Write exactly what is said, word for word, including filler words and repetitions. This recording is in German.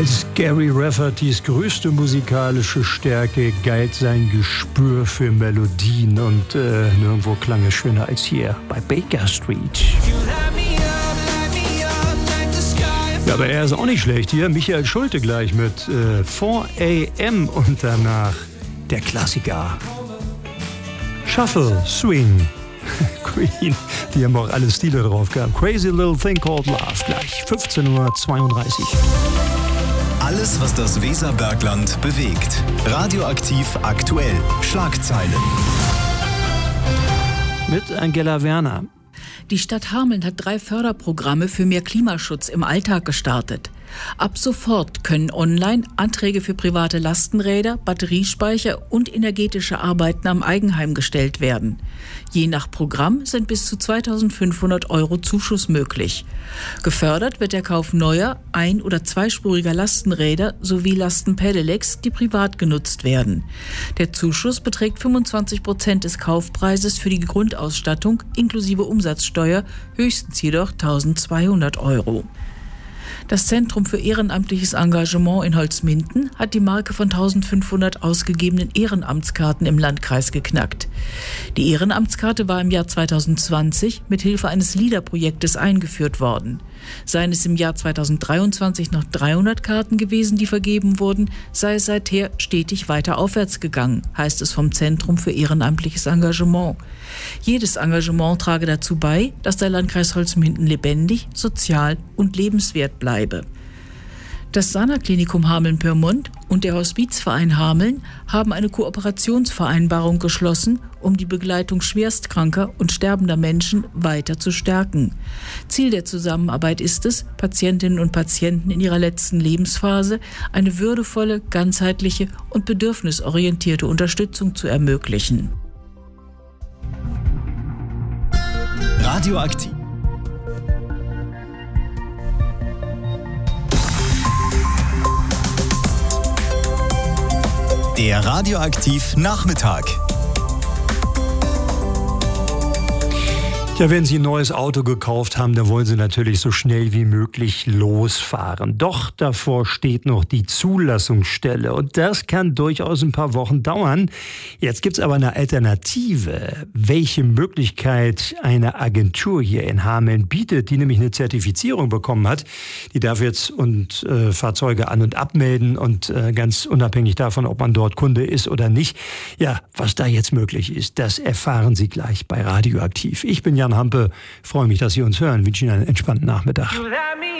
Als Gary Raffertys größte musikalische Stärke galt sein Gespür für Melodien und äh, nirgendwo klang es schöner als hier bei Baker Street. Ja, aber er ist auch nicht schlecht hier. Michael Schulte gleich mit äh, four a m und danach der Klassiker. Shuffle, Swing, Queen, die haben auch alle Stile drauf gehabt. Crazy Little Thing Called Love, gleich fünfzehn Uhr zweiunddreißig. Alles, was das Weserbergland bewegt. Radioaktiv aktuell. Schlagzeilen. Mit Angela Werner. Die Stadt Hameln hat drei Förderprogramme für mehr Klimaschutz im Alltag gestartet. Ab sofort können online Anträge für private Lastenräder, Batteriespeicher und energetische Arbeiten am Eigenheim gestellt werden. Je nach Programm sind bis zu zweitausendfünfhundert Euro Zuschuss möglich. Gefördert wird der Kauf neuer, ein- oder zweispuriger Lastenräder sowie Lastenpedelecs, die privat genutzt werden. Der Zuschuss beträgt fünfundzwanzig Prozent des Kaufpreises für die Grundausstattung inklusive Umsatzsteuer, höchstens jedoch eintausendzweihundert Euro. Das Zentrum für ehrenamtliches Engagement in Holzminden hat die Marke von eintausendfünfhundert ausgegebenen Ehrenamtskarten im Landkreis geknackt. Die Ehrenamtskarte war im Jahr zweitausendzwanzig mit Hilfe eines LEADER-Projektes eingeführt worden. Seien es im Jahr zweitausenddreiundzwanzig noch dreihundert Karten gewesen, die vergeben wurden, sei es seither stetig weiter aufwärts gegangen, heißt es vom Zentrum für ehrenamtliches Engagement. Jedes Engagement trage dazu bei, dass der Landkreis Holzminden lebendig, sozial und lebenswert bleibe. Das Sana-Klinikum Hameln-Pyrmont und der Hospizverein Hameln haben eine Kooperationsvereinbarung geschlossen, um die Begleitung schwerstkranker und sterbender Menschen weiter zu stärken. Ziel der Zusammenarbeit ist es, Patientinnen und Patienten in ihrer letzten Lebensphase eine würdevolle, ganzheitliche und bedürfnisorientierte Unterstützung zu ermöglichen. Radioaktiv. Der Radioaktiv Nachmittag. Ja, wenn Sie ein neues Auto gekauft haben, dann wollen Sie natürlich so schnell wie möglich losfahren. Doch davor steht noch die Zulassungsstelle und das kann durchaus ein paar Wochen dauern. Jetzt gibt's aber eine Alternative. Welche Möglichkeit eine Agentur hier in Hameln bietet, die nämlich eine Zertifizierung bekommen hat, die darf jetzt und äh, Fahrzeuge an- und abmelden und äh, ganz unabhängig davon, ob man dort Kunde ist oder nicht. Ja, was da jetzt möglich ist, das erfahren Sie gleich bei Radioaktiv. Ich bin Jan Hampe, freue mich, dass Sie uns hören, wünsche Ihnen einen entspannten Nachmittag.